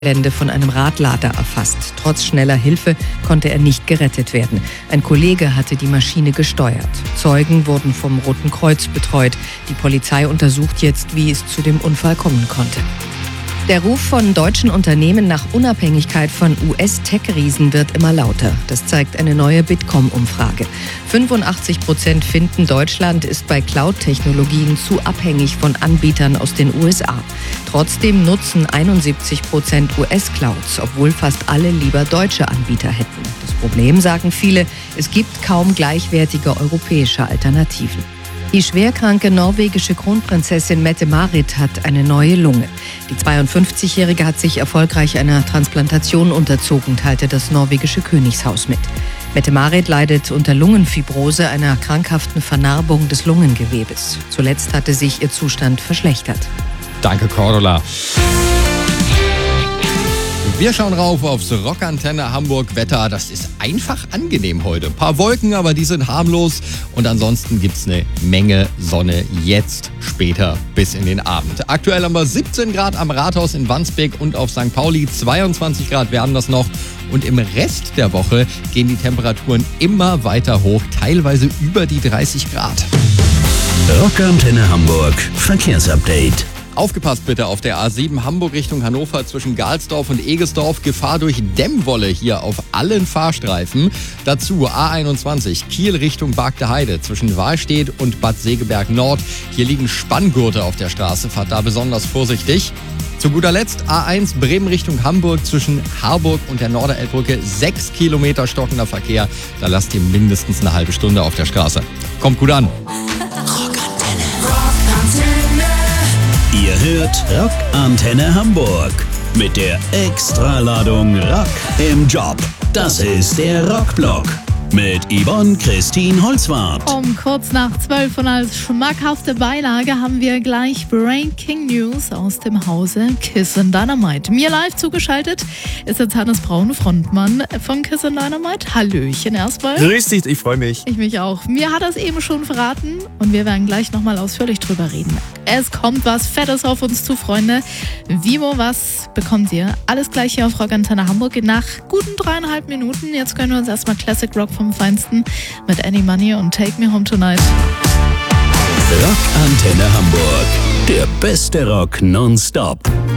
Gelände von einem Radlader erfasst. Trotz schneller Hilfe konnte er nicht gerettet werden. Ein Kollege hatte die Maschine gesteuert. Zeugen wurden vom Roten Kreuz betreut. Die Polizei untersucht jetzt, wie es zu dem Unfall kommen konnte. Der Ruf von deutschen Unternehmen nach Unabhängigkeit von US-Tech-Riesen wird immer lauter. Das zeigt eine neue Bitkom-Umfrage. 85% finden, Deutschland ist bei Cloud-Technologien zu abhängig von Anbietern aus den USA. Trotzdem nutzen 71% US-Clouds, obwohl fast alle lieber deutsche Anbieter hätten. Das Problem, sagen viele, es gibt kaum gleichwertige europäische Alternativen. Die schwerkranke norwegische Kronprinzessin Mette-Marit hat eine neue Lunge. Die 52-Jährige hat sich erfolgreich einer Transplantation unterzogen, teilte das norwegische Königshaus mit. Mette-Marit leidet unter Lungenfibrose, einer krankhaften Vernarbung des Lungengewebes. Zuletzt hatte sich ihr Zustand verschlechtert. Danke, Cordula. Wir schauen rauf aufs Rockantenne Hamburg Wetter. Das ist einfach angenehm heute. Ein paar Wolken, aber die sind harmlos. Und ansonsten gibt's eine Menge Sonne jetzt, später bis in den Abend. Aktuell haben wir 17 Grad am Rathaus in Wandsbek und auf St. Pauli. 22 Grad werden das noch. Und im Rest der Woche gehen die Temperaturen immer weiter hoch, teilweise über die 30 Grad. Rockantenne Hamburg Verkehrsupdate. Aufgepasst bitte auf der A7 Hamburg Richtung Hannover zwischen Galsdorf und Egesdorf. Gefahr durch Dämmwolle hier auf allen Fahrstreifen. Dazu A21 Kiel Richtung Bargte Heide zwischen Wahlstedt und Bad Segeberg Nord. Hier liegen Spanngurte auf der Straße. Fahrt da besonders vorsichtig. Zu guter Letzt A1 Bremen Richtung Hamburg zwischen Harburg und der Norderelbbrücke. 6 Kilometer stockender Verkehr. Da lasst ihr mindestens eine halbe Stunde auf der Straße. Kommt gut an. Ihr hört Rockantenne Hamburg mit der Extraladung Rock im Job. Das ist der Rockblock mit Yvonne Christine Holzwarth. Um kurz nach 12 und als schmackhafte Beilage haben wir gleich Breaking News aus dem Hause Kiss and Dynamite. Mir live zugeschaltet ist jetzt Hannes Braun, Frontmann von Kiss and Dynamite. Hallöchen erstmal. Grüß dich, ich freue mich. Ich mich auch. Mir hat er es eben schon verraten und wir werden gleich nochmal ausführlich drüber reden. Es kommt was Fettes auf uns zu, Freunde. Vimo, was bekommt ihr? Alles gleich hier auf Rockantenne Hamburg nach guten 3,5 Minuten. Jetzt können wir uns erstmal Classic Rock vom Feinsten mit Any Money und Take Me Home Tonight. Rockantenne Hamburg, der beste Rock nonstop.